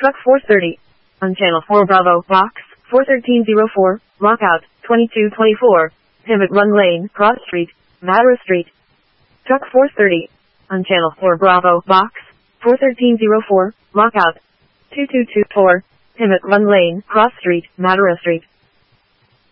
Truck 430. On Channel 4 Bravo, Box 41304, Lockout 2224, Pivot Run Lane, Cross Street, Madras Street. Truck 430. On Channel 4 Bravo, Box 41304, Lockout 2224, Pivot Run Lane, Cross Street, Madras Street.